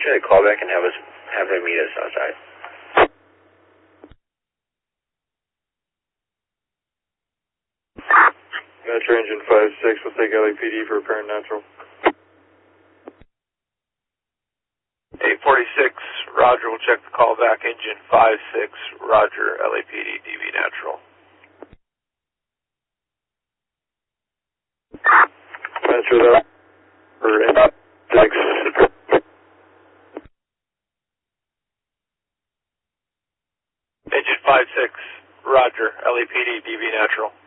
try to call back and have her meet us outside? Metro engine 5-6 will take LAPD for apparent natural. 846, Roger, we'll check the call back, engine 5-6, Roger, LAPD, DV natural. Metro that for engine 6. Engine 5-6, Roger, LAPD, DV natural.